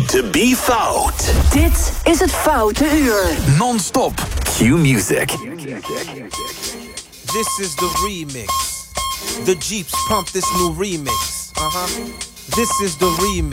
to be fout. Dit is het Foute Uur. Non-stop Q-music. This is the remix. The Jeeps pump this new remix. This is the remix.